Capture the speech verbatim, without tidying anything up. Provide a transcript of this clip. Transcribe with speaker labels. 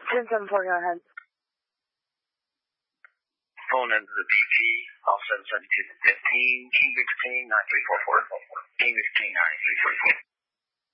Speaker 1: ten seven four, go ahead.
Speaker 2: Phone into the B P, all seven seventy-two fifteen, King Victor King, nine three four four. King Victor King, nine three four four.